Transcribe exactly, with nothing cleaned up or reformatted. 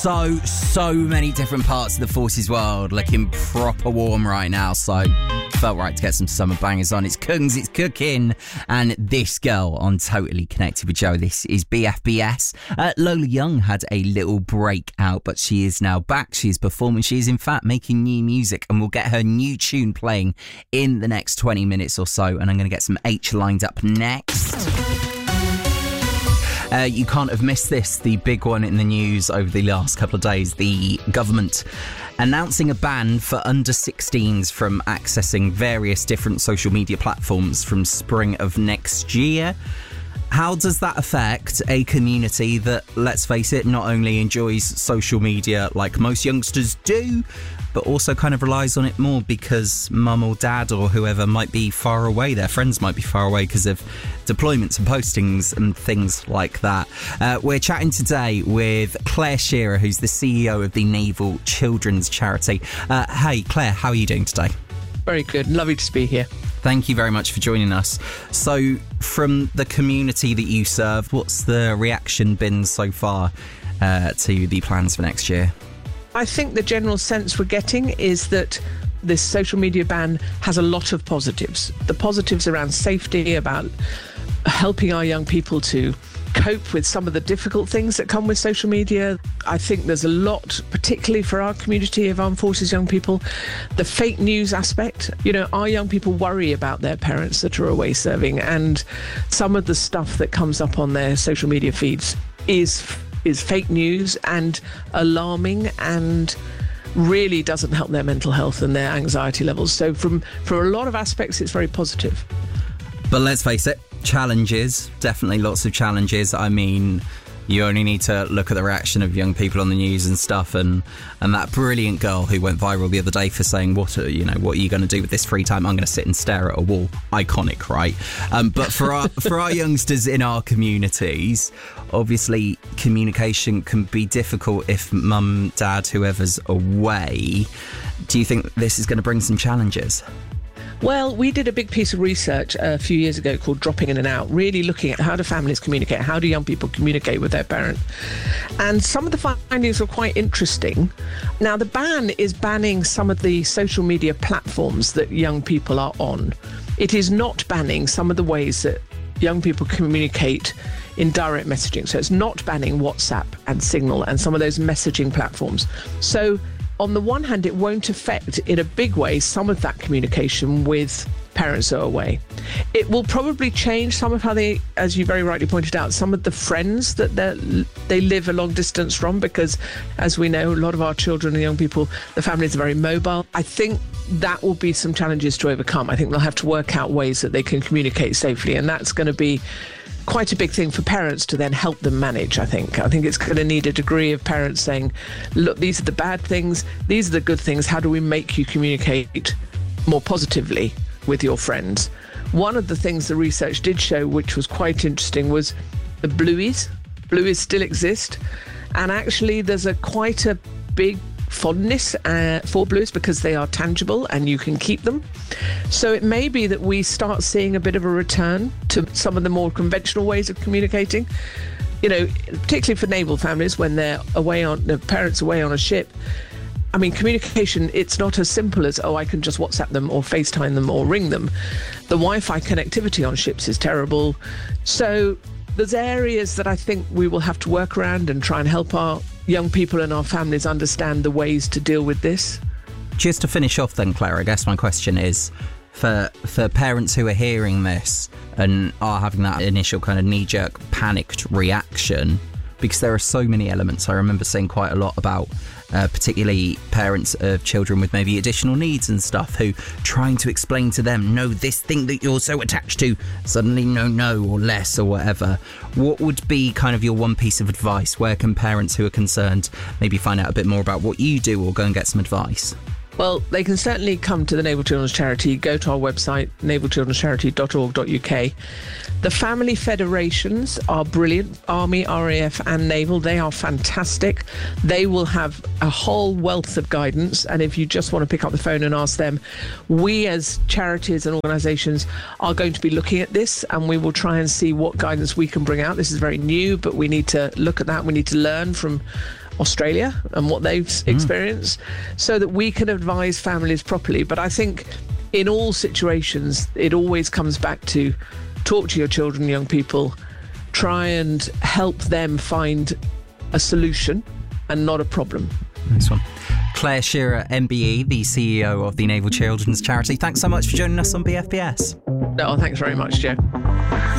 So, so many different parts of the Forces world looking proper warm right now, so felt right to get some summer bangers on. It's Kungs, it's cooking, and this girl on Totally Connected with Joe. This is B F B S. Uh, Lola Young had a little break out, but she is now back. She is performing. She is, in fact, making new music, and we'll get her new tune playing in the next twenty minutes or so, and I'm going to get some H lined up next. Uh, you can't have missed this, the big one in the news over the last couple of days. The government announcing a ban for under sixteens from accessing various different social media platforms from spring of next year. How does that affect a community that, let's face it, not only enjoys social media like most youngsters do, but also kind of relies on it more because mum or dad or whoever might be far away, their friends might be far away because of deployments and postings and things like that. Uh, we're chatting today with Claire Shearer, who's the C E O of the Naval Children's Charity. Uh, hey, Claire, how are you doing today? Very good. Lovely to be here. Thank you very much for joining us. So, from the community that you serve, what's the reaction been so far uh, to the plans for next year? I think the general sense we're getting is that this social media ban has a lot of positives. The positives around safety, about helping our young people to cope with some of the difficult things that come with social media. I think there's a lot, particularly for our community of armed forces young people, the fake news aspect. You know, our young people worry about their parents that are away serving, and some of the stuff that comes up on their social media feeds is is fake news and alarming and really doesn't help their mental health and their anxiety levels. So from for a lot of aspects, it's very positive. But let's face it, challenges, definitely lots of challenges. I mean, you only need to look at the reaction of young people on the news and stuff, and and that brilliant girl who went viral the other day for saying, what are, you know, what are you going to do with this free time? I'm going to sit and stare at a wall. Iconic, right? Um, but for our for our youngsters in our communities, obviously communication can be difficult if mum, dad, whoever's away. Do you think this is going to bring some challenges? Well, we did a big piece of research a few years ago called Dropping In and Out, really looking at how do families communicate, how do young people communicate with their parent. And some of the findings were quite interesting. Now, the ban is banning some of the social media platforms that young people are on. It is not banning some of the ways that young people communicate in direct messaging. So it's not banning WhatsApp and Signal and some of those messaging platforms. So on the one hand, it won't affect in a big way some of that communication with parents who are away. It will probably change some of how they, as you very rightly pointed out, some of the friends that they live a long distance from, because as we know, a lot of our children and young people, the families are very mobile. I think that will be some challenges to overcome. I think they'll have to work out ways that they can communicate safely, and that's going to be quite a big thing for parents to then help them manage, I think. I think it's going to need a degree of parents saying, look, these are the bad things, these are the good things, how do we make you communicate more positively with your friends? One of the things the research did show, which was quite interesting, was the blueies. Blueies still exist, and actually there's a quite a big fondness uh, for blues because they are tangible and you can keep them. So it may be that we start seeing a bit of a return to some of the more conventional ways of communicating. You know, particularly for naval families when they're away on, their parents away on a ship. I mean, communication, it's not as simple as, oh, I can just WhatsApp them or FaceTime them or ring them. The Wi-Fi connectivity on ships is terrible. So there's areas that I think we will have to work around and try and help our young people and our families understand the ways to deal with this. Just to finish off then, Claire, I guess my question is, for for parents who are hearing this and are having that initial kind of knee-jerk panicked reaction, because there are so many elements. I remember seeing quite a lot about uh, particularly parents of children with maybe additional needs and stuff who trying to explain to them, no, this thing that you're so attached to, suddenly no, no, or less or whatever. What would be kind of your one piece of advice? Where can parents who are concerned maybe find out a bit more about what you do or go and get some advice? Well, they can certainly come to the Naval Children's Charity, go to our website, naval children's charity dot org dot U K. The family federations are brilliant, Army, R A F and Naval. They are fantastic. They will have a whole wealth of guidance, and if you just want to pick up the phone and ask them, we as charities and organisations are going to be looking at this, and we will try and see what guidance we can bring out. This is very new, but we need to look at that. We need to learn from Australia and what they've mm. experienced, so that we can advise families properly. But I think in all situations, it always comes back to talk to your children, young people, try and help them find a solution and not a problem. Nice one. Claire Shearer, M B E, the C E O of the Naval Children's Charity. Thanks so much for joining us on B F B S. No, thanks very much, Joe.